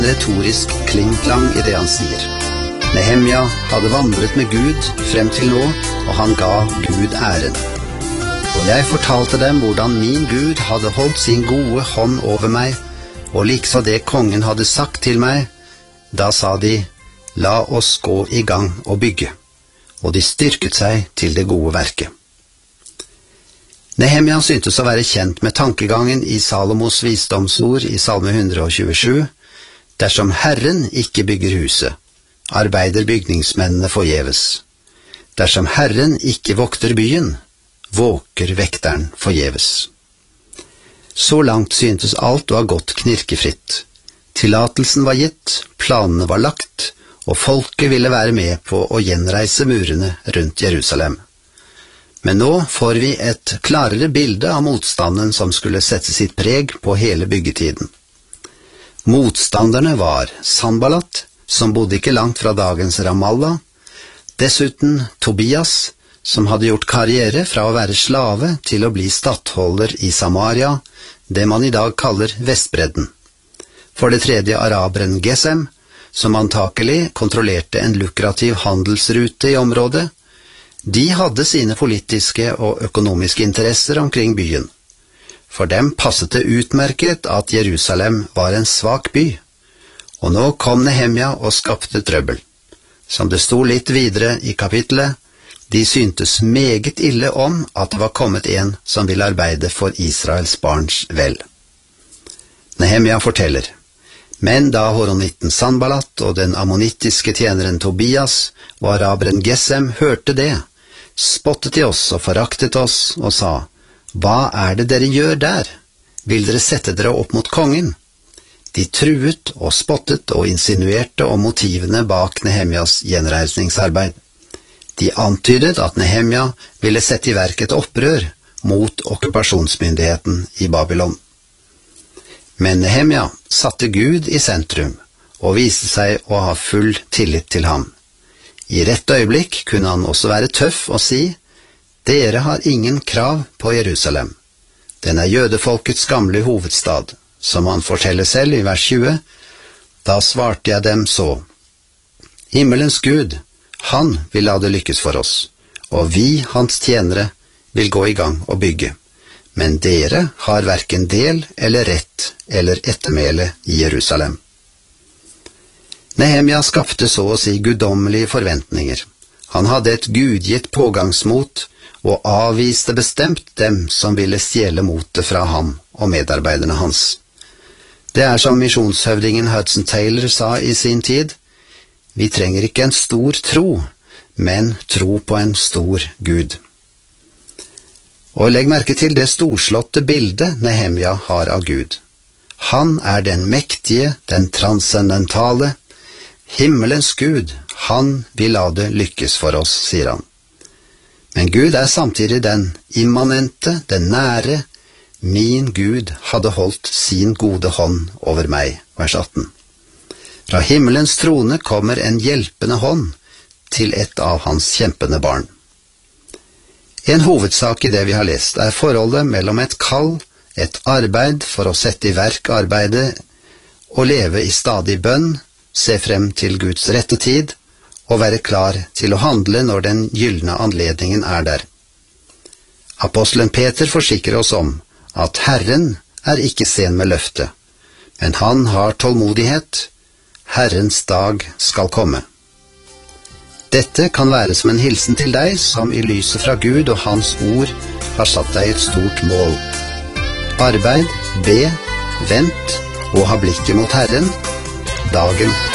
retorisk klingklang i det han sier. Nehemja hadde vandret med Gud frem til nå, og han ga Gud æren. Og jeg fortalte dem hvordan min Gud hadde holdt sin gode hånd over meg, og likeså det kongen hadde sagt til meg. Da sa de, la oss gå i gang og bygge, og de styrket seg til det gode verket. Nehemja syntes å være kjent med tankegangen i Salomos visdomsord i Salme 127. Dersom Herren ikke bygger huset, arbeider bygningsmennene forgjeves. Dersom Herren ikke vokter byen, våker vekteren forgjeves. Så langt syntes alt å ha gått knirkefritt. Tillatelsen var gitt, planene var lagt, og folket ville være med på å gjenreise murene rundt Jerusalem. Men nå får vi et klarere bilde av motstanden som skulle sette sitt preg på hele byggetiden. Motstanderne var Sanballat, som bodde ikke langt fra dagens Ramallah, dessuten Tobias, som hadde gjort karriere fra å være slave til å bli stattholder i Samaria, det man i dag kaller Vestbredden. For det tredje araberen Gesem, som antakelig kontrollerte en lukrativ handelsrute i området. De hadde sine politiske og økonomiske interesser omkring byen. For dem passet det utmerket at Jerusalem var en svak by. Og nå kom Nehemja og skapte trøbbel. Som det sto litt videre i kapittelet, de syntes meget ille om at det var kommet en som ville arbeide for Israels barns vel. Nehemja forteller, men da horonitten Sanballat og den ammonittiske tjeneren Tobias og araberen Gesem hørte det, spottet de oss og foraktet oss og sa, hva er det dere gjør der? Vil dere sette dere opp mot kongen? De truet og spottet og insinuerte om motivene bak Nehemjas gjenreisningsarbeid. De antydet at Nehemja ville sette i verk et opprør mot okkupasjonsmyndigheten i Babylon. Men Nehemja satte Gud i sentrum og viste seg å ha full tillit til ham. I rett øyeblikk kunne han også være tøff og si, dere har ingen krav på Jerusalem. Den er jødefolkets gamle hovedstad, som han forteller selv i vers 20. Da svarte jeg dem så, himmelens Gud, han vil la det lykkes for oss, og vi, hans tjenere, vil gå i gang og bygge. Men dere har hverken del eller rett eller ettermæle i Jerusalem. Nehemja skapte så å si guddommelige forventninger. Han hadde et gudgitt pågangsmot og avviste bestemt dem som ville stjele motet fra ham og medarbeiderne hans. Det er som misjonshøvdingen Hudson Taylor sa i sin tid, vi trenger ikke en stor tro, men tro på en stor Gud. Og legg merke til det storslåtte bildet Nehemja har av Gud. Han er den mektige, den transcendentale, himmelens Gud, han vil la det lykkes for oss, sier han. Men Gud er samtidig den immanente, den nære, min Gud hadde holdt sin gode hånd over meg, vers 18. Fra himmelens trone kommer en hjelpende hånd til et av hans kjempende barn. En hovedsak i det vi har lest er forholdet mellom et kall, et arbeid for å sette i verk arbeidet, og leve i stadig bønn, se frem til Guds rette tid, og være klar til å handle når den gyldne anledningen er der. Apostelen Peter forsikrer oss om at Herren er ikke sen med løftet, men han har tålmodighet, Herrens dag skal komme. Dette kan være som en hilsen til deg som i lyset fra Gud og hans ord har satt deg et stort mål. Arbeid, be, vent og ha blikket mot Herren. Dagen